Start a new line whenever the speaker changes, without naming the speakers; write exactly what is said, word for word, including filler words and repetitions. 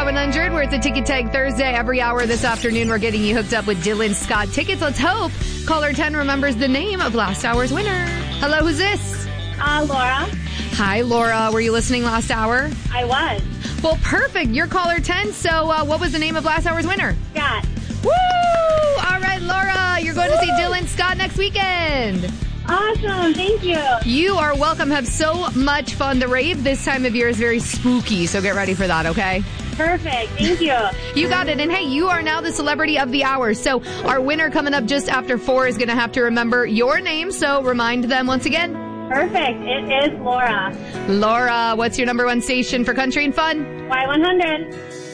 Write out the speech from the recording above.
one hundred, where it's a Ticket Tag Thursday. Every hour this afternoon, we're getting you hooked up with Dylan Scott tickets. Let's hope caller ten remembers the name of last hour's winner. Hello, who's this?
Uh, Laura.
Hi, Laura. Were you listening last hour?
I was.
Well, perfect. You're caller ten, so uh, what was the name of last hour's winner?
Scott.
Woo! All right, Laura, you're going Woo! to see Dylan Scott next weekend.
Awesome. Thank you.
You are welcome. Have so much fun. The rave this time of year is very spooky, so get ready for that, okay?
Perfect. Thank you.
You got it. And hey, you are now the celebrity of the hour. So our winner coming up just after four is going to have to remember your name. So remind them once again.
Perfect. It is Laura.
Laura, what's your number one station for country and fun?
Y one hundred.